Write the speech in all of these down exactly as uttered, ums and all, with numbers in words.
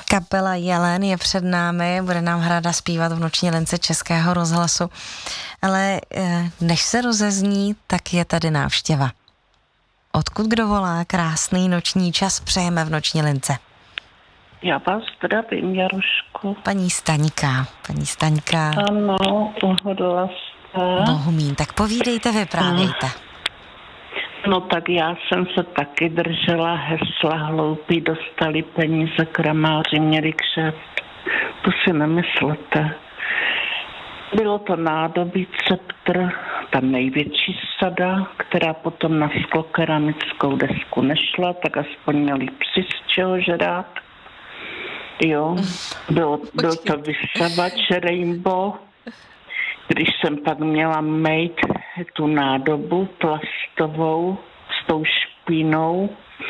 Kapela Jelen je před námi, bude nám hrát a zpívat v noční lince Českého rozhlasu. Ale než se rozezní, tak je tady návštěva. Odkud kdo volá? Krásný noční čas přejeme v noční lince. Já vás zdravím, Jaruško. Paní Staňka, paní Staňka. Ano, uhodla jste. Bohumín, tak povídejte, vyprávějte. No tak já jsem se taky držela hesla hloupí, dostali peníze, kramáři měli kšeft. To si nemyslete. Bylo to nádobí, ceptr, ta největší sada, která potom na sklokeramickou desku nešla, tak aspoň měli psi z čeho žrát. Jo, bylo, byl to vysavač Rainbow. Když jsem pak měla mít tu nádobu plastovou s tou špínou,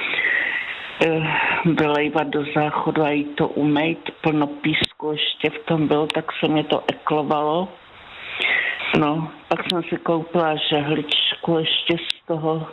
vylejvat do záchodu a jí to umýt, plno písku ještě v tom bylo, tak se mě to eklovalo. No, pak jsem si koupila žehličku ještě z toho,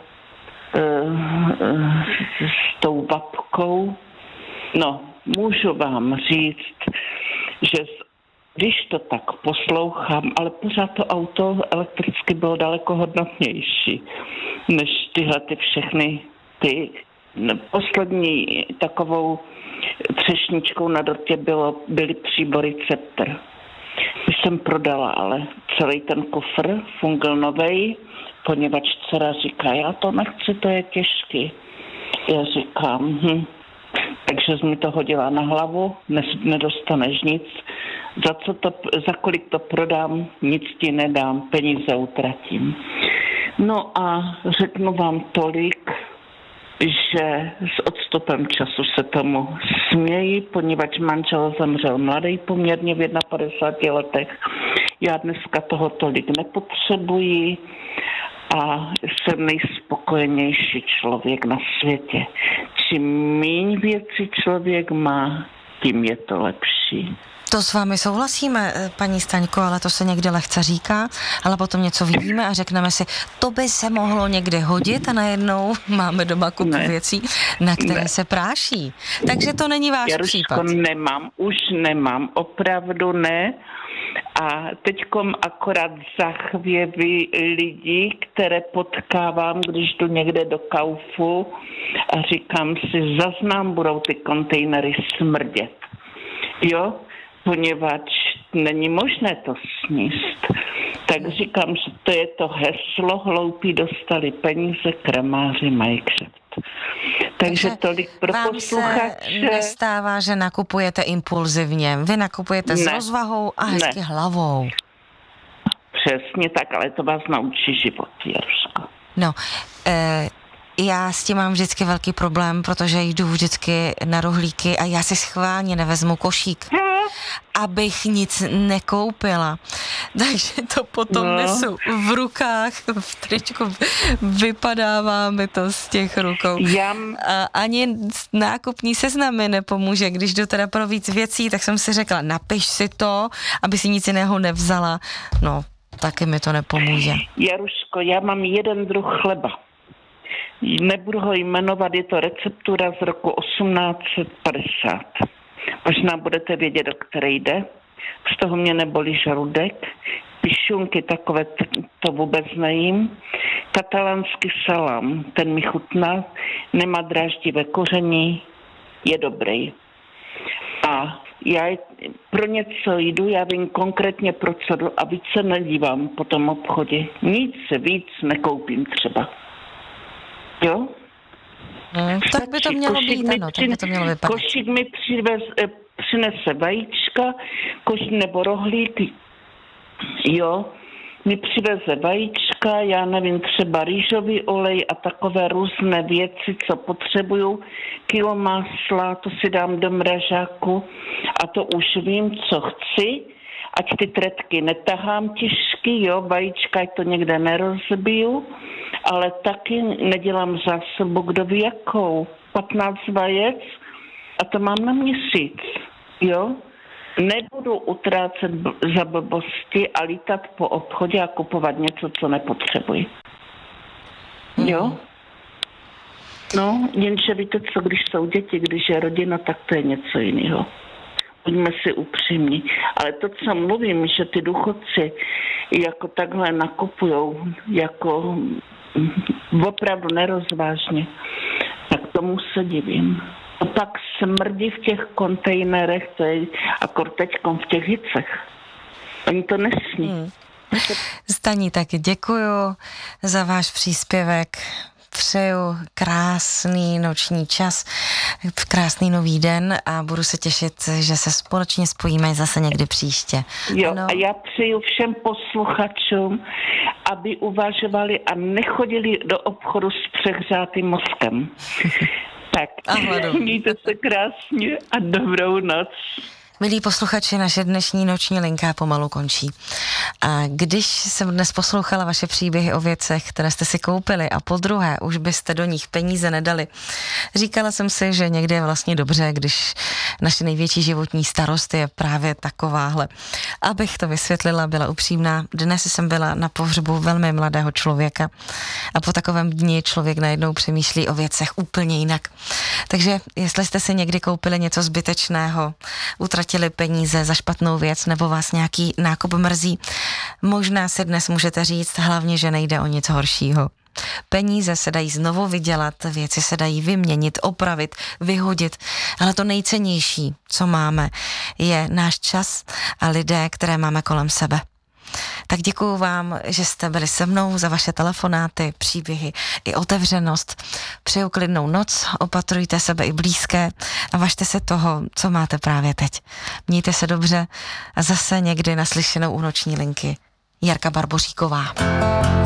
s tou vapkou. No, můžu vám říct, že když to tak poslouchám, ale pořád to auto elektricky bylo daleko hodnotnější, než tyhle ty všechny ty. Poslední takovou třešničkou na dortě bylo, byly příbory ceptr. Když jsem prodala ale celý ten kufr, fungl novej, poněvadž dcera říká, já to nechci, to je těžký. Já říkám, hm. Takže jsi mi to hodila na hlavu, nedostaneš nic. Za, co to, za kolik to prodám, nic ti nedám, peníze utratím. No a řeknu vám tolik, že s odstupem času se tomu směji, poněvadž manžel zemřel mladý poměrně v padesáti jedna letech. Já dneska toho tolik nepotřebuji a jsem nejspokojenější člověk na světě. Čím méně věcí člověk má, tím je to lepší. To s vámi souhlasíme, paní Staňko, ale to se někdy lehce říká, ale potom něco vidíme a řekneme si, to by se mohlo někde hodit a najednou máme doma kupu ne. věcí, na které ne. se práší. Takže to není váš Jaruško, případ. nemám, už nemám, opravdu ne. A teďkom akorát zachvěví lidi, které potkávám, když jdu někde do Kaufu a říkám si, zaznám, budou ty kontejnery smrdět. Jo? Poněvadž není možné to sníst. Tak říkám, že to je to heslo, hloupí dostali peníze, kramáři mají kšeft. Takže tolik pro posluchače. Vám se nestává, že nakupujete impulzivně. Vy nakupujete ne. s rozvahou a hezky ne. hlavou. Přesně tak, ale to vás naučí život, Jaruško. No, e- já s tím mám vždycky velký problém, protože jdu vždycky na rohlíky a já si schválně nevezmu košík, abych nic nekoupila. Takže to potom no. nesu v rukách, v tričku, vypadává mi to z těch rukou. Jam. A ani nákupní seznamy nepomůže. Když jdu teda pro víc věcí, tak jsem si řekla, napiš si to, aby si nic jiného nevzala. No, taky mi to nepomůže. Jaruško, já mám jeden druh chleba. Nebudu ho jmenovat, je to receptura z roku osmnáct set padesát. Možná budete vědět, o které jde. Z toho mě nebolí žaludek. Pišunky takové, to vůbec nejím. Katalánský salám, ten mi chutná. Nemá dráždivé koření, je dobrý. A já pro něco jdu, já vím konkrétně pro co jdu a víc se nedívám po tom obchodě. Nic víc nekoupím třeba. Jo? Hmm, tak by to mělo být, ano, tak by to mělo vypadat. Košík mi přivez, přinese vajíčka, košík nebo rohlík, jo, mi přiveze vajíčka, já nevím, třeba rýžový olej a takové různé věci, co potřebuju, kilo másla, to si dám do mražáku a to už vím, co chci, ať ty tretky netahám těžký, jo, vajíčka, ať to někde nerozbiju, ale taky nedělám zásobu, kdo ví jakou, patnáct vajec a to mám na měsíc, jo. Nebudu utrácet za blbosti a lítat po obchodě a kupovat něco, co nepotřebuji. Jo? No, jenže víte co, když jsou děti, když je rodina, tak to je něco jiného. Buďme si upřímní. Ale to, co mluvím, že ty důchodci jako takhle nakupujou, jako opravdu nerozvážně, tak tomu se divím. A pak smrdí v těch kontejnerech, to je akor teďkom v těch hicech. Oni to nesmí. Hmm. Staní, taky děkuju za váš příspěvek. Přeju krásný noční čas, krásný nový den a budu se těšit, že se společně spojíme zase někdy příště. Jo, ano. A já přeju všem posluchačům, aby uvažovali a nechodili do obchodu s přehřátým mozkem. Tak, mějte se krásně a dobrou noc. Milí posluchači, naše dnešní noční linka pomalu končí. A když jsem dnes poslouchala vaše příběhy o věcech, které jste si koupili a po druhé už byste do nich peníze nedali, říkala jsem si, že někdy je vlastně dobře, když naše největší životní starost je právě takováhle. Abych to vysvětlila, byla upřímná, dnes jsem byla na pohřbu velmi mladého člověka a po takovém dni člověk najednou přemýšlí o věcech úplně jinak. Takže jestli jste si někdy koupili něco zbytečného, utratili peníze za špatnou věc nebo vás nějaký nákup mrzí, možná se dnes můžete říct hlavně, že nejde o nic horšího. Peníze se dají znovu vydělat, věci se dají vyměnit, opravit, vyhodit, ale to nejcennější, co máme, je náš čas a lidé, které máme kolem sebe. Tak děkuju vám, že jste byli se mnou, za vaše telefonáty, příběhy i otevřenost. Přeju klidnou noc, opatrujte sebe i blízké a važte se toho, co máte právě teď. Mějte se dobře a zase někdy naslyšenou u noční linky. Jarka Barboříková.